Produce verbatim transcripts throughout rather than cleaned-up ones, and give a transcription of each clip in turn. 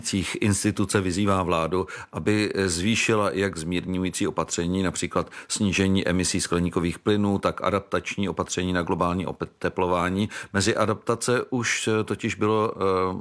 Instituce vyzývá vládu, aby zvýšila jak zmírňující opatření, například snížení emisí skleníkových plynů, tak adaptační opatření na globální oteplování. Mezi adaptace už totiž bylo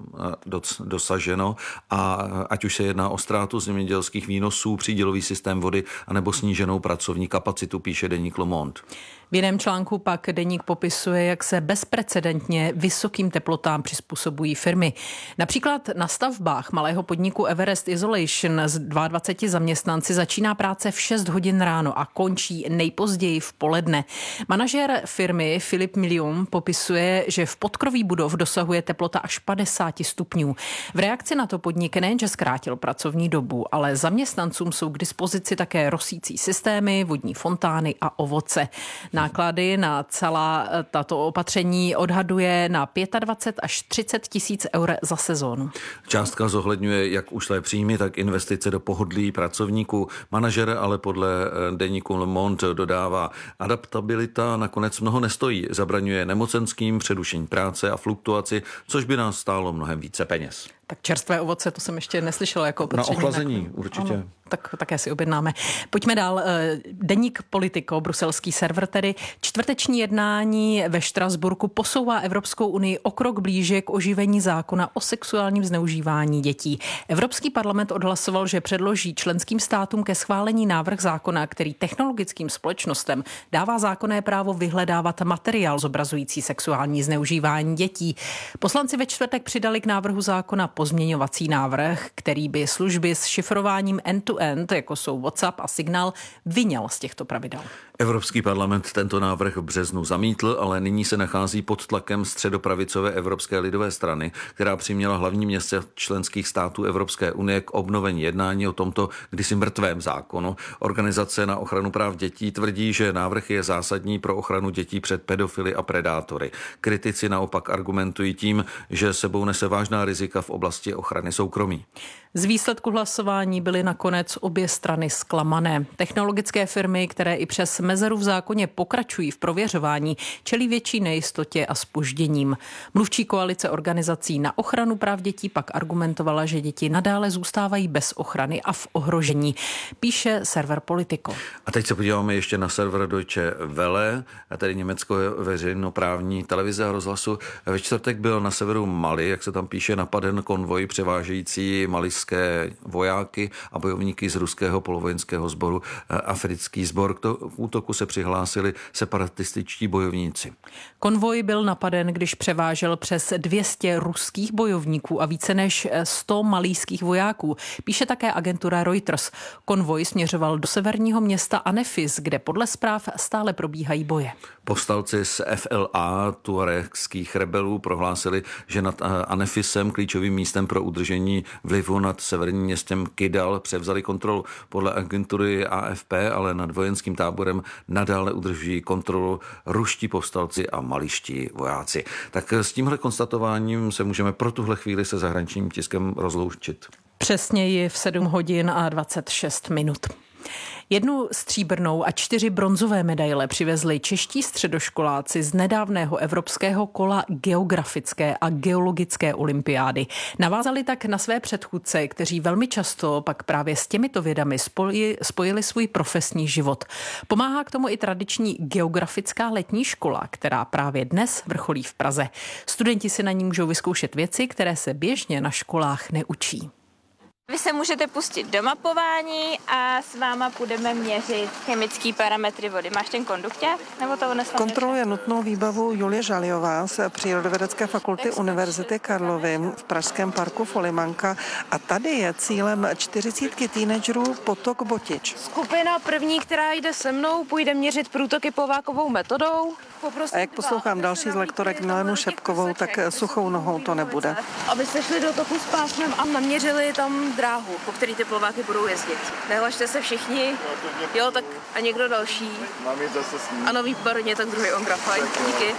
dosaženo, a ať už se jedná o ztrátu zemědělských výnosů, přídělový systém vody anebo sníženou pracovní kapacitu, píše deník Le Monde. V jiném článku pak deník popisuje, jak se bezprecedentně vysokým teplotám přizpůsobují firmy. Například na stavbách malého podniku Everest Isolation z dvaceti dvou zaměstnanci začíná práce v šest hodin ráno a končí nejpozději v poledne. Manažér firmy Filip Milion popisuje, že v podkroví budov dosahuje teplota až padesát stupňů. V reakci na to podnik nejenže zkrátil pracovní dobu, ale zaměstnancům jsou k dispozici také rosící systémy, vodní fontány a ovoce. Náklady na celá tato opatření odhaduje na dvacet pět až třicet tisíc eur za sezónu. Částka zohledňuje jak ušlé příjmy, tak investice do pohodlí pracovníků. Manažer ale podle deníku Le Monde dodává, adaptabilita nakonec mnoho nestojí. Zabraňuje nemocenským, přerušení práce a fluktuaci, což by nás stálo mnohem více peněz. Tak čerstvé ovoce, to jsem ještě neslyšela jako opatření. Na ochlazení, určitě. Ano, tak také si objednáme. Pojďme dál. Deník Politico, bruselský server tedy. Čtvrteční jednání ve Štrasburku posouvá Evropskou unii o krok blíže k oživení zákona o sexuálním zneužívání dětí. Evropský parlament odhlasoval, že předloží členským státům ke schválení návrh zákona, který technologickým společnostem dává zákonné právo vyhledávat materiál zobrazující sexuální zneužívání dětí. Poslanci ve čtvrtek přidali k návrhu zákona pozměňovací návrh, který by služby s šifrováním end-to-end, jako jsou WhatsApp a Signál, vyňal z těchto pravidel. Evropský parlament tento návrh v březnu zamítl, ale nyní se nachází pod tlakem středopravicové Evropské lidové strany, která přiměla hlavní města členských států Evropské unie k obnovení jednání o tomto kdysi mrtvém zákonu. Organizace na ochranu práv dětí tvrdí, že návrh je zásadní pro ochranu dětí před pedofily a predátory. Kritici naopak argumentují tím, že sebou nese vážná rizika v oblasti ochrany soukromí. Z výsledku hlasování byly nakonec obě strany zklamané. Technologické firmy, které i přes mezeru v zákoně pokračují v prověřování, čelí větší nejistotě a zpožděním. Mluvčí koalice organizací na ochranu práv dětí pak argumentovala, že děti nadále zůstávají bez ochrany a v ohrožení. Píše server Politico. A teď se podíváme ještě na server Deutsche Welle, tedy německo veřejnoprávní televize a rozhlasu. Ve čtvrtek byl na severu Mali, jak se tam píše, napaden konvoj převážející malijské vojáky a bojovníky z ruského polovojenského sboru Africký sbor. K útoku se přihlásili separatističtí bojovníci. Konvoj byl napaden, když převážel přes dvě stě ruských bojovníků a více než sto malijských vojáků. Píše také agentura Reuters. Konvoj směřoval do severního města Anefis, kde podle zpráv stále probíhají boje. Povstalci z F L A tuaregských rebelů prohlásili, že nad Anefisem, klíčovým místem pro udržení vlivu nad severním městem Kidal, převzali kontrolu. Podle agentury A F P, ale nad vojenským táborem nadále udržují kontrolu ruští povstalci a maliští vojáci. Tak s tímhle konstatováním se můžeme pro tuhle chvíli se zahraničním tiskem rozloučit. Přesněji v sedm hodin a dvacet šest minut. Jednu stříbrnou a čtyři bronzové medaile přivezli čeští středoškoláci z nedávného evropského kola geografické a geologické olympiády. Navázali tak na své předchůdce, kteří velmi často pak právě s těmito vědami spojili, spojili svůj profesní život. Pomáhá k tomu i tradiční geografická letní škola, která právě dnes vrcholí v Praze. Studenti si na ní můžou vyzkoušet věci, které se běžně na školách neučí. Vy se můžete pustit do mapování a s váma budeme měřit chemické parametry vody. Máš ten kondukťák? Nebo to unesla? Kontroluje nutnou výbavu Julie Žaliová z Přírodovědecké fakulty Univerzity Karlovy v pražském parku Folimanka. A tady je cílem čtyřicítky teenagerů Potok Botič. Skupina první, která jde se mnou, půjde měřit průtoky Povákovou metodou. A jak poslouchám další z lektorek Milenu Šepkovou, tak suchou nohou to nebude. Aby se šli do toku s pásmem a naměřili tam dráhu, po který ty plováky budou jezdit. Nehlašte se všichni. Jo, tak a někdo další. Mám jít zase s ním. Ano, výborně, tak druhý Ondra, fajn, díky.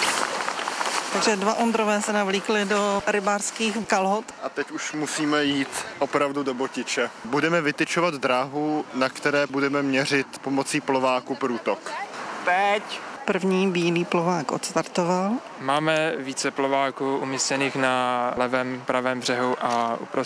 Takže dva Ondrové se navlíkli do rybářských kalhot. A teď už musíme jít opravdu do Botiče. Budeme vytyčovat dráhu, na které budeme měřit pomocí plováku průtok. Teď. První bílý plovák odstartoval. Máme více plováků umístěných na levém, pravém břehu a uprostřed